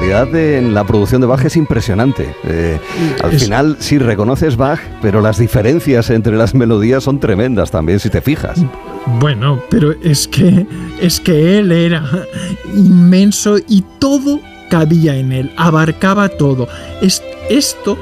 calidad en la producción de Bach es impresionante. Al final sí reconoces Bach, pero las diferencias entre las melodías son tremendas también, si te fijas. Bueno, pero es que él era inmenso y todo cabía en él, abarcaba todo. Esto